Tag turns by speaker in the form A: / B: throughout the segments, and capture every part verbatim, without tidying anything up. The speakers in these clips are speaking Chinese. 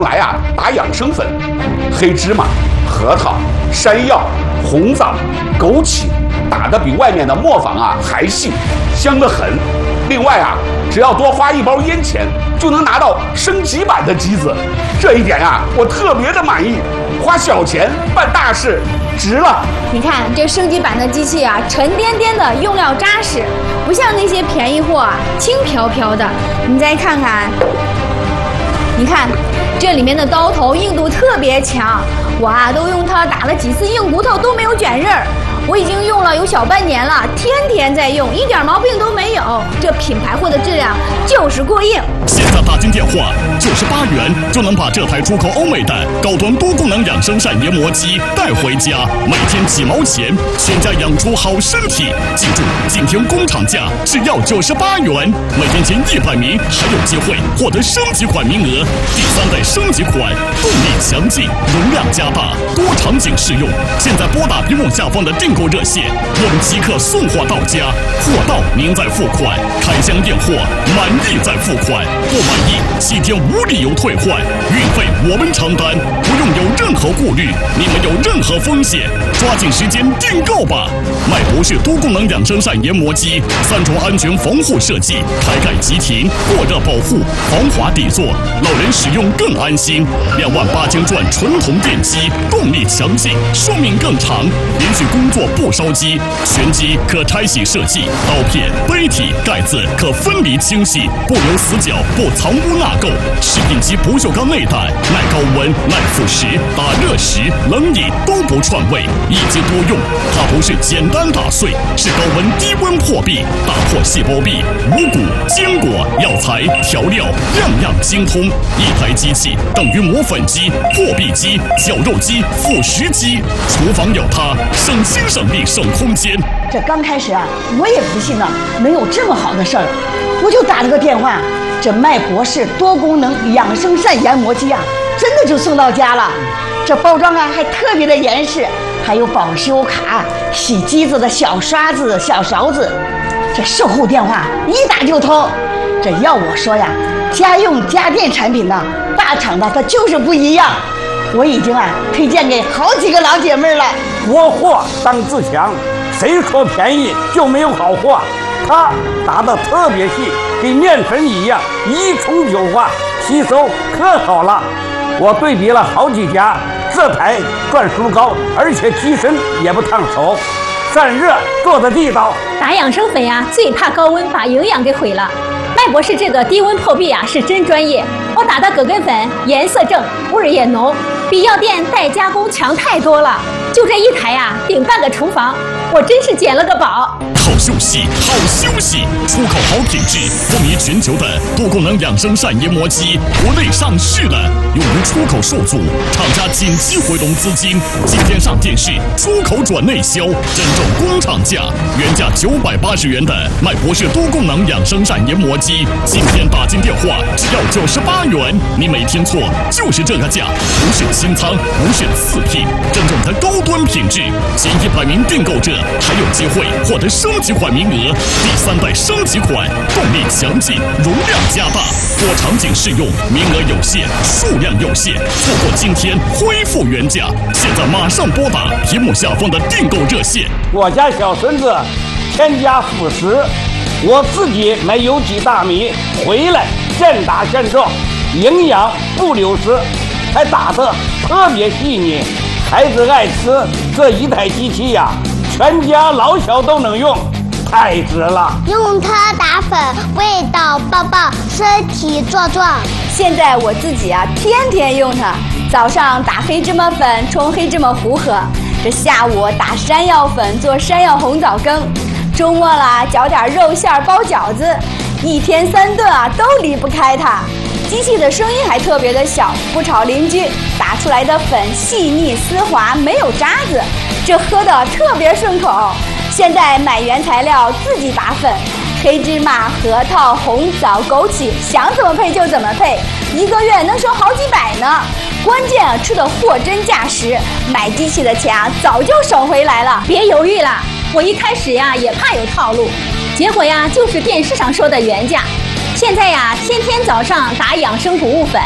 A: 来啊，打养生粉，黑芝麻、核桃、山药、红枣、枸杞，打得比外面的磨坊啊还细，香得很。另外啊，只要多花一包烟钱，就能拿到升级版的机子，这一点啊，我特别的满意。花小钱办大事，值了。
B: 你看这升级版的机器啊，沉甸甸的，用料扎实，不像那些便宜货啊，轻飘飘的。你再看看，你看这里面的刀头硬度特别强，我啊都用它打了几次硬骨头都没有卷刃儿。我已经用了有小半年了，天天在用，一点毛病都没有。这品牌货的质量就是过硬。
C: 现在打进电话，九十八元就能把这台出口欧美的高端多功能养生膳研磨机带回家，每天几毛钱，全家养出好身体。记住，今天工厂价只要九十八元，每天前一百名还有机会获得升级款名额。第三代升级款，动力强劲，容量加大，多场景适用。现在拨打屏幕下方的订购热线，我们即刻送货到家，货到您再付款，开箱验货，满意再付款。不满意，七天无理由退换，运费我们承担，不用有任何顾虑，你没有任何风险，抓紧时间订购吧！麦博士多功能养生膳研磨机，三重安全防护设计，开盖即停，过热保护，防滑底座，老人使用更安心。两万八千转纯铜电机，动力强劲，寿命更长，连续工作不烧机，全机可拆洗设计，刀片、杯体、盖子可分离清洗，不留死角。不藏污纳垢，食品级不锈钢内胆，耐高温、耐腐蚀，打热时、冷饮都不串味，一机多用。它不是简单打碎，是高温低温破壁，打破细胞壁，五谷、坚果、药材、调料，样样精通。一台机器等于磨粉机、破壁机、绞肉机、腐蚀机。厨房有它，省心省力省空间。
D: 这刚开始啊，我也不信呢，能有这么好的事儿，我就打了个电话。这麦博士多功能养生膳研磨机啊，真的就送到家了。这包装啊还特别的严实，还有保修卡、洗机子的小刷子、小勺子。这售后电话一打就通。这要我说呀，家用家电产品呢，大厂的它就是不一样。我已经啊推荐给好几个老姐妹了。
E: 国货当自强，谁说便宜就没有好货？它打得特别细，跟面粉一样，一冲就化，吸收可好了。我对比了好几家，这台转速高，而且机身也不烫手，散热做的地道。
F: 打养生粉呀，最怕高温把营养给毁了。麦博士这个低温破壁啊，是真专业。我打的葛根粉颜色正，味儿也浓，比药店代加工强太多了。就这一台呀，顶半个厨房，我真是捡了个宝。
C: 好休息，好休息！出口好品质，风靡全球的多功能养生膳研磨机，国内上市了，用于出口受阻，厂家紧急回笼资金，今天上电视，出口转内销，真正工厂价，原价九百八十元的麦博士多功能养生膳研磨机，今天打进电话只要九十八元，你没听错，就是这个价，不是清仓，不是次品，真正的高端品质，前一百名订购者还有机会获得升级款名额，第三代升级款，动力强劲，容量加大，多场景适用，名额有限，数量有限，错过今天恢复原价，现在马上拨打屏幕下方的订购热线。
E: 我家小孙子添加辅食，我自己买有机大米回来现打现种，营养不流失，还打得特别细腻，孩子爱吃。这一台机器呀、啊，全家老小都能用，太值了。
G: 用它打粉，味道棒棒，身体壮壮。
B: 现在我自己啊，天天用它。早上打黑芝麻粉冲黑芝麻糊喝，这下午打山药粉做山药红枣羹，周末啦搅点肉馅包饺子，一天三顿啊都离不开它。机器的声音还特别的小，不吵邻居，打出来的粉细腻丝滑，没有渣子，这喝的特别顺口。现在买原材料自己打粉，黑芝麻、核桃、红枣、枸杞，想怎么配就怎么配，一个月能省好几百呢。关键啊，吃的货真价实，买机器的钱啊早就省回来了。
F: 别犹豫了，我一开始呀也怕有套路，结果呀就是电视上说的原价。现在呀，天天早上打养生谷物粉，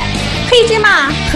F: 黑芝麻